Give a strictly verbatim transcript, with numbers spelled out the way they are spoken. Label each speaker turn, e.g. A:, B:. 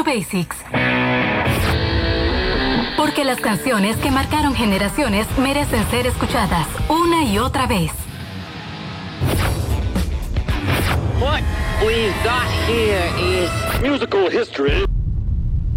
A: to Basics. Porque las canciones que marcaron generaciones merecen ser escuchadas una y otra vez.
B: What we've got here is musical history.